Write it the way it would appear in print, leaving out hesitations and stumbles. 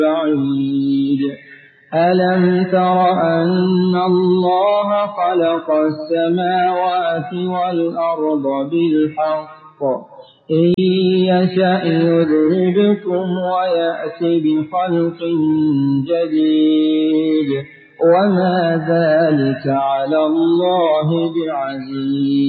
بعيد ألم تر أن الله خلق السماوات والأرض بالحق إن يشأ يذهبكم ويأت بخلق جديد وما ذلك على الله بعزيز